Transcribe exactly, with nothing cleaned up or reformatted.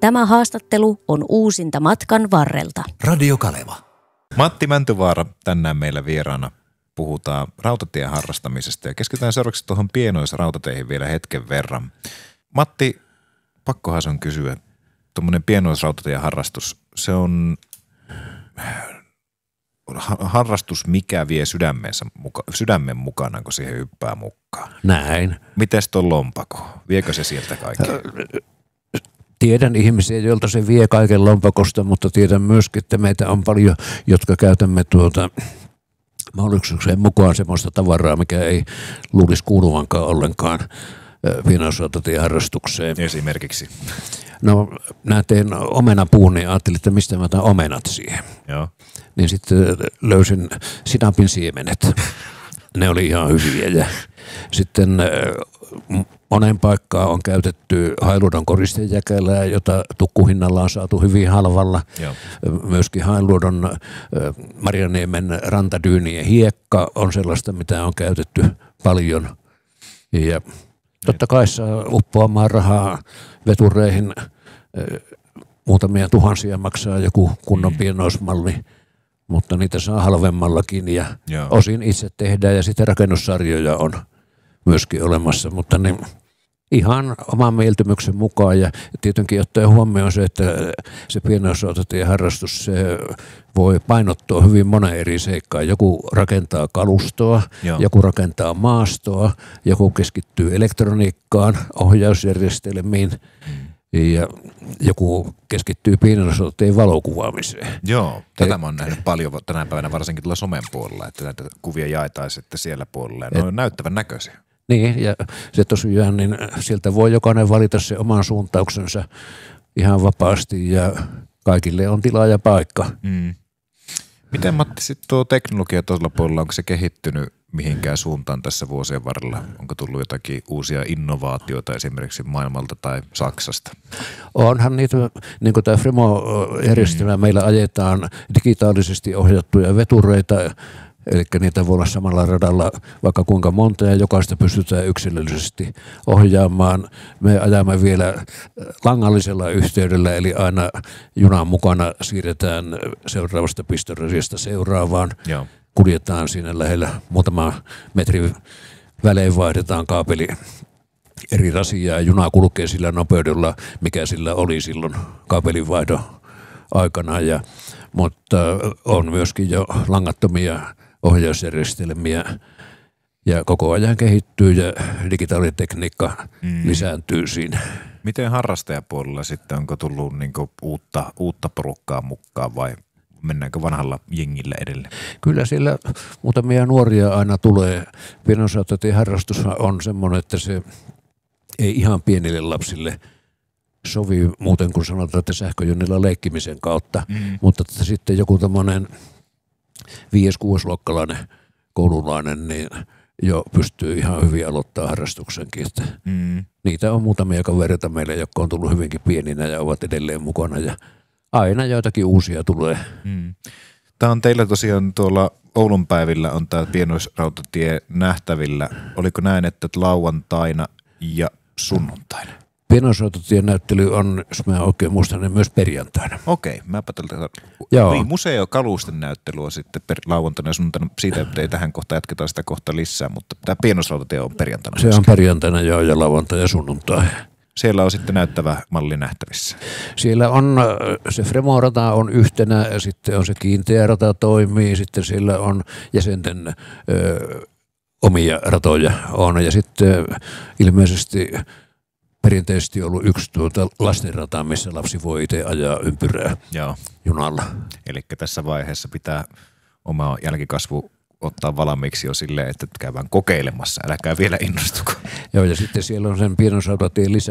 Tämä haastattelu on uusinta matkan varrelta. Radio Kaleva. Matti Mäntyvaara tänään meillä vieraana. Puhutaan rautatien harrastamisesta ja keskitytään seuraavaksi tuohon pienoisrautateihin vielä hetken verran. Matti, pakkohan se on kysyä. Tuommoinen pienoisrautatien harrastus, se on harrastus, mikä vie sydämensä muka, sydämen mukana, kun siihen hyppää mukaan. Näin. Mites tuon lompako? Viekö se sieltä kaikki? Tiedän ihmisiä, joilta se vie kaiken lompakosta, mutta tiedän myöskin, että meitä on paljon, jotka käytämme tuota mahdollisuuksien mukaan semmoista tavaraa, mikä ei luulisi kuuluvankaan ollenkaan pienoisrautatien harrastukseen. Esimerkiksi? No, mä tein omenapuun, niin ajattelin, että mistä mä otan omenat siihen. Joo. Niin sitten löysin sinapin siemenet. Ne oli ihan hyviä. Ja sitten monen paikkaa on käytetty hailuodon koristejäkälää, jota tukkuhinnalla on saatu hyvin halvalla. Joo. Myöskin hailuodon Marjaniemen rantadyynien hiekka on sellaista, mitä on käytetty paljon. Ja totta kai saa uppoamaan rahaa vetureihin. Muutamia tuhansia maksaa joku kunnon pienoismalli, mutta niitä saa halvemmallakin ja Joo. osin itse tehdään ja sitten rakennussarjoja on myöskin olemassa, mutta niin ihan oman mieltymyksen mukaan ja tietenkin ottaen huomioon se, että se pienoisrautatien harrastus se voi painottua hyvin monen eri seikkaan. Joku rakentaa kalustoa, Joo. joku rakentaa maastoa, joku keskittyy elektroniikkaan, ohjausjärjestelmiin ja joku keskittyy pienoisrautatien valokuvaamiseen. Joo, tätä et, mä oon nähnyt paljon tänä päivänä varsinkin tuolla somen puolella, että näitä kuvia jaetaan sitten siellä puolella ja ne on näyttävän näköisiä. Niin, ja se tosiaan, niin sieltä voi jokainen valita se oman suuntauksensa ihan vapaasti ja kaikille on tila ja paikka. Mm. Miten Matti sitten tuo teknologia tuolla puolella, onko se kehittynyt mihinkään suuntaan tässä vuosien varrella? Onko tullut jotakin uusia innovaatioita esimerkiksi maailmalta tai Saksasta? Onhan niitä, niin kuin tämä Fremo-järjestelmä, mm. meillä ajetaan digitaalisesti ohjattuja vetureita, eli niitä voi olla samalla radalla vaikka kuinka monta ja jokaista pystytään yksilöllisesti ohjaamaan. Me ajamme vielä langallisella yhteydellä, eli aina junan mukana siirretään seuraavasta pistorasiasta seuraavaan. Joo. Kuljetaan siinä lähellä muutama metri välein, vaihdetaan kaapeli eri rasia ja juna kulkee sillä nopeudella, mikä sillä oli silloin kaapelinvaihdon aikana. Ja, mutta on myöskin jo langattomia ohjausjärjestelmiä ja koko ajan kehittyy ja digitaalitekniikka mm. lisääntyy siinä. Miten harrastajapuolella sitten, onko tullut niinku uutta, uutta porukkaa mukaan vai mennäänkö vanhalla jengillä edelleen? Kyllä siellä muutamia nuoria aina tulee. Pienoisrautatien harrastus on semmoinen, että se ei ihan pienille lapsille sovi muuten kuin sanotaan, että sähköjunilla leikkimisen kautta, mm. mutta että sitten joku tämmöinen viides-kuudesluokkalainen koululainen niin jo pystyy ihan hyvin aloittamaan harrastuksenkin. Että mm. niitä on muutamia kavereita meille, jotka on tullut hyvinkin pieninä ja ovat edelleen mukana ja aina joitakin uusia tulee. Mm. Tämä on teillä tosiaan tuolla Oulun päivillä on tämä pienoisrautatie nähtävillä. Oliko näin, että lauantaina ja sunnuntaina? Pienoisrautatien näyttely on, jos mä oikein muistan, niin myös perjantaina. Okei, mäpä tältä. Joo. Museokalusten näyttely on sitten per, lauantaina ja sunnuntaina. Siitä ei tähän kohtaan jatketaan sitä kohta lisää, mutta tämä pienoisrautatie on perjantaina. Se on perjantaina joo, ja lauantaina ja sunnuntai. Siellä on sitten näyttävä malli nähtävissä. Siellä on, se Fremo-rata on yhtenä ja sitten on se kiinteä rata toimii, sitten siellä on jäsenten ö, omia ratoja on ja sitten ilmeisesti perinteisesti ollut yksi tuota lastenrata, missä lapsi voi itse ajaa ympyrää Joo. junalla. Eli tässä vaiheessa pitää oma jälkikasvu ottaa valmiiksi jo silleen, että käydään kokeilemassa, äläkää vielä innostuko. Joo, ja sitten siellä on sen pienoisrautatien lisä